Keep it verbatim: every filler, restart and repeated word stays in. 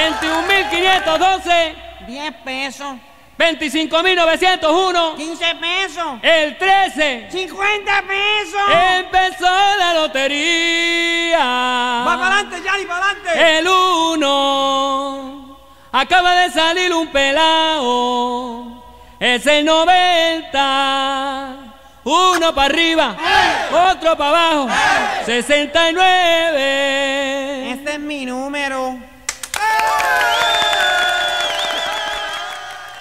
veintiún mil quinientos doce. diez pesos. veinticinco mil novecientos uno. quince pesos. El trece. cincuenta pesos. Empezó la lotería. Va para adelante, Yari, para adelante. El uno. Acaba de salir un pelao. Es el noventa. Uno para arriba, ¡eh! Otro para abajo, ¡eh! sesenta y nueve. Este es mi número.